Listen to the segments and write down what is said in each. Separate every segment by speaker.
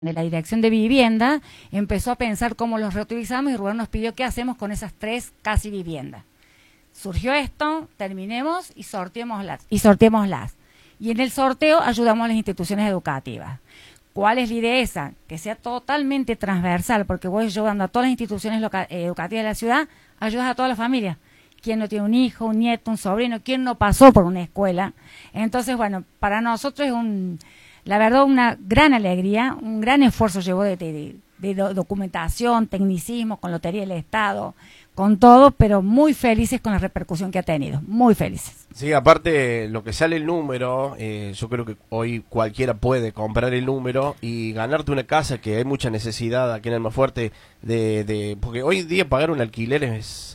Speaker 1: de la Dirección de Vivienda empezó a pensar cómo los reutilizamos y Rubén nos pidió qué hacemos con esas 3 casi viviendas. Surgió esto, terminemos y sorteémoslas. Y en el sorteo ayudamos a las instituciones educativas. ¿Cuál es la idea esa? Que sea totalmente transversal, porque voy ayudando a todas las instituciones educativas de la ciudad, ayudas a toda la familia. ¿Quién no tiene un hijo, un nieto, un sobrino? ¿Quién no pasó por una escuela? Entonces, bueno, para nosotros es la verdad, una gran alegría, un gran esfuerzo llevó de documentación, tecnicismo, con Lotería del Estado, con todo, pero muy felices con la repercusión que ha tenido, muy felices.
Speaker 2: Sí, aparte, lo que sale el número, yo creo que hoy cualquiera puede comprar el número y ganarte una casa, que hay mucha necesidad aquí en Almafuerte, porque hoy en día pagar un alquiler es...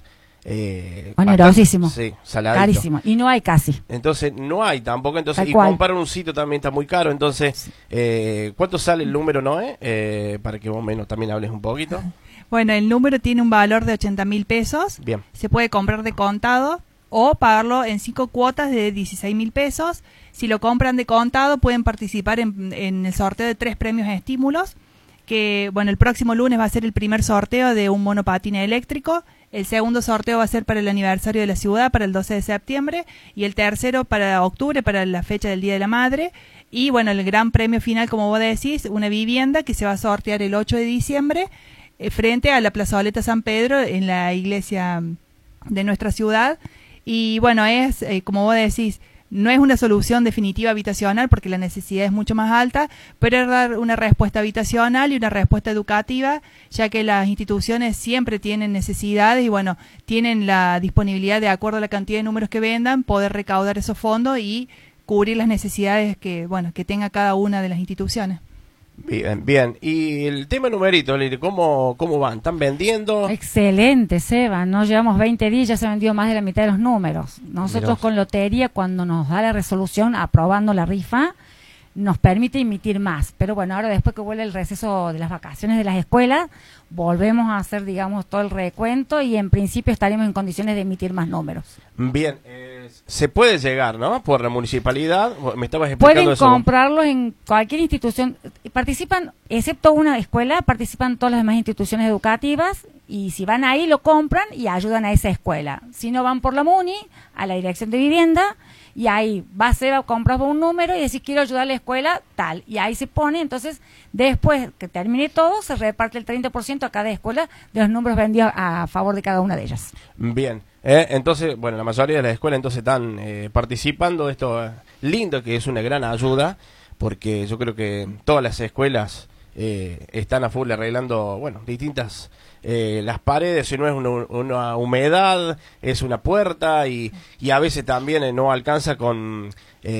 Speaker 1: onerosísimo,
Speaker 2: sí, saladito,
Speaker 1: carísimo, y no hay casi.
Speaker 2: Entonces no hay tampoco, entonces
Speaker 1: Tal
Speaker 2: y
Speaker 1: cual.
Speaker 2: comprar un sitio también está muy caro, entonces ¿cuánto sale el número, Noé? Para que vos menos también hables un poquito.
Speaker 3: Bueno, el número tiene un valor de 80.000 pesos.
Speaker 2: Bien.
Speaker 3: Se puede comprar de contado o pagarlo en 5 cuotas de 16.000 pesos. Si lo compran de contado, pueden participar en el sorteo de 3 premios estímulos. Que, bueno, el próximo lunes va a ser el primer sorteo de un monopatín eléctrico. El segundo sorteo va a ser para el aniversario de la ciudad, para el 12 de septiembre. Y el tercero para octubre, para la fecha del Día de la Madre. Y, bueno, el gran premio final, como vos decís, una vivienda que se va a sortear el 8 de diciembre. Frente a la plazoleta San Pedro en la iglesia de nuestra ciudad. Y bueno, es, como vos decís, no es una solución definitiva habitacional porque la necesidad es mucho más alta, pero es dar una respuesta habitacional y una respuesta educativa, ya que las instituciones siempre tienen necesidades y bueno, tienen la disponibilidad, de acuerdo a la cantidad de números que vendan, poder recaudar esos fondos y cubrir las necesidades que tenga cada una de las instituciones.
Speaker 2: Bien, bien. Y el tema numerito, Lili, ¿cómo van? ¿Están vendiendo?
Speaker 1: Excelente, Seba. No llevamos 20 días, ya se vendió más de la mitad de los números. Nosotros con Lotería, cuando nos da la resolución aprobando la rifa, nos permite emitir más. Pero bueno, ahora después que vuelve el receso de las vacaciones de las escuelas, volvemos a hacer, digamos, todo el recuento y en principio estaremos en condiciones de emitir más números.
Speaker 2: Bien, se puede llegar, ¿no? Por la municipalidad, me estabas explicando
Speaker 1: Pueden
Speaker 2: eso.
Speaker 1: comprarlos en cualquier institución, participan, excepto una escuela, participan todas las demás instituciones educativas y si van ahí lo compran y ayudan a esa escuela. Si no, van por la MUNI, a la Dirección de Vivienda, y ahí va a ser a comprar un número y decir quiero ayudar a la escuela, tal, y ahí se pone, entonces después que termine todo, se reparte el 30% a cada escuela de los números vendidos a favor de cada una de ellas.
Speaker 2: Bien, entonces, bueno, la mayoría de las escuelas entonces están participando de esto lindo, que es una gran ayuda, porque yo creo que todas las escuelas están a full arreglando, bueno, distintas... las paredes, si no es una humedad, es una puerta y a veces también no alcanza con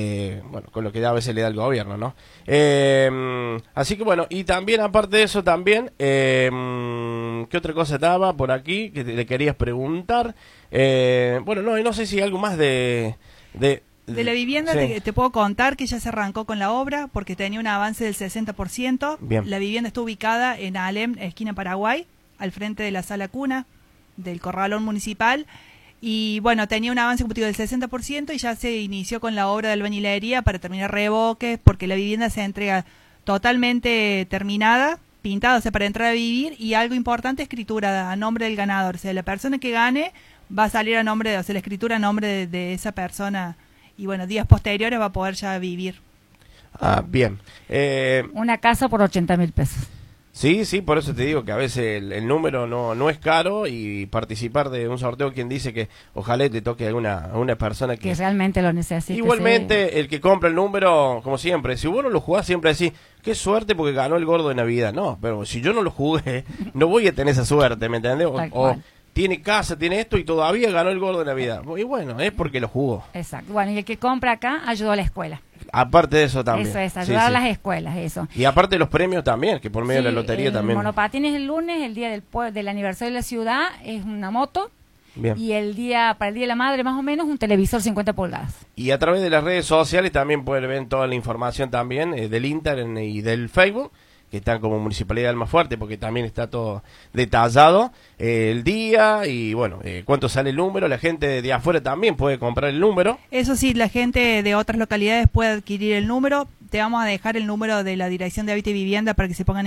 Speaker 2: con lo que a veces le da el gobierno, ¿no? Así que bueno, y también aparte de eso también, ¿qué otra cosa estaba por aquí que le querías preguntar? Bueno, no sé si algo más de
Speaker 3: la vivienda
Speaker 2: sí.
Speaker 3: te puedo contar que ya se arrancó con la obra porque tenía un avance del 60%.
Speaker 2: Bien.
Speaker 3: La vivienda está ubicada en Alem, esquina Paraguay, al frente de la sala cuna del corralón municipal y bueno, tenía un avance como te digo, del 60% y ya se inició con la obra de albañilería para terminar revoques porque la vivienda se entrega totalmente terminada, pintada, o sea, para entrar a vivir y algo importante, escritura a nombre del ganador, o sea, la persona que gane va a salir a nombre, o sea, la escritura a nombre de esa persona y bueno, días posteriores va a poder ya vivir.
Speaker 2: Ah, bien.
Speaker 1: Una casa por 80.000 pesos.
Speaker 2: Sí, por eso te digo que a veces el número no es caro y participar de un sorteo, quien dice que ojalá te toque a una persona que
Speaker 1: realmente lo necesite.
Speaker 2: Igualmente,
Speaker 1: sí.
Speaker 2: El que compra el número, como siempre, si vos no lo jugás, siempre decís, qué suerte porque ganó el gordo de Navidad. No, pero si yo no lo jugué, no voy a tener esa suerte, ¿me entendés? O tiene casa, tiene esto y todavía ganó el gordo de Navidad. Y bueno, es porque lo jugó.
Speaker 1: Exacto. Bueno, y el que compra acá ayudó a la escuela.
Speaker 2: Aparte de eso también.
Speaker 1: Eso es, ayudar a las escuelas, eso.
Speaker 2: Y aparte de los premios también, que por medio de la lotería también.
Speaker 1: El monopatín es el lunes, el día del aniversario de la ciudad, es una moto.
Speaker 2: Bien.
Speaker 1: Y para el Día de la Madre, más o menos, un televisor 50 pulgadas.
Speaker 2: Y a través de las redes sociales también pueden ver toda la información también del Internet y del Facebook, que están como Municipalidad de Almafuerte, porque también está todo detallado, el día y bueno, cuánto sale el número. La gente de afuera también puede comprar el número.
Speaker 3: Eso sí, la gente de otras localidades puede adquirir el número. te vamos a dejar el número de la Dirección de Hábitat y Vivienda para que se pongan